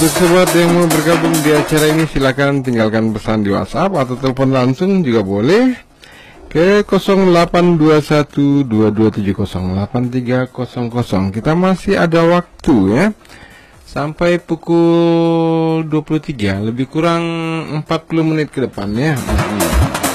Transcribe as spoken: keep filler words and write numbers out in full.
Untuk sobat yang mau bergabung di acara ini, silakan tinggalkan pesan di WhatsApp atau telepon langsung juga boleh ke nol delapan dua satu dua dua tujuh nol delapan tiga nol nol. Kita masih ada waktu ya, sampai pukul dua puluh tiga, lebih kurang empat puluh menit ke depan ya.